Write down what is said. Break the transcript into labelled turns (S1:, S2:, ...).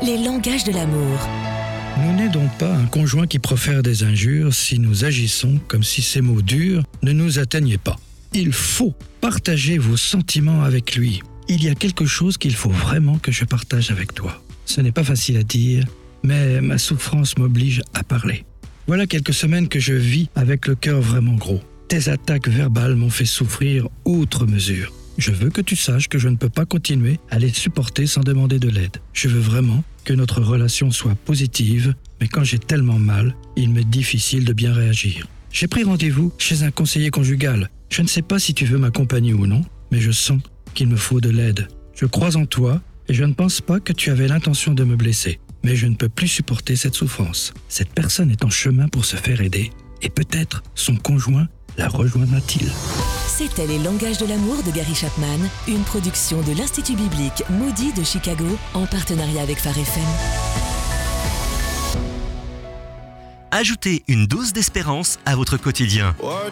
S1: Les langages de l'amour.
S2: Nous n'aidons pas un conjoint qui profère des injures si nous agissons comme si ces mots durs ne nous atteignaient pas. Il faut partager vos sentiments avec lui. Il y a quelque chose qu'il faut vraiment que je partage avec toi. Ce n'est pas facile à dire, mais ma souffrance m'oblige à parler. Voilà quelques semaines que je vis avec le cœur vraiment gros. Tes attaques verbales m'ont fait souffrir outre mesure. Je veux que tu saches que je ne peux pas continuer à les supporter sans demander de l'aide. Je veux vraiment que notre relation soit positive, mais quand j'ai tellement mal, il m'est difficile de bien réagir. J'ai pris rendez-vous chez un conseiller conjugal. Je ne sais pas si tu veux m'accompagner ou non, mais je sens qu'il me faut de l'aide. Je crois en toi et je ne pense pas que tu avais l'intention de me blesser. Mais je ne peux plus supporter cette souffrance. Cette personne est en chemin pour se faire aider et peut-être son conjoint la rejoindra-t-il.
S1: C'était Les langages de l'amour de Gary Chapman, une production de l'Institut biblique Moody de Chicago en partenariat avec Phare FM.
S3: Ajoutez une dose d'espérance à votre quotidien.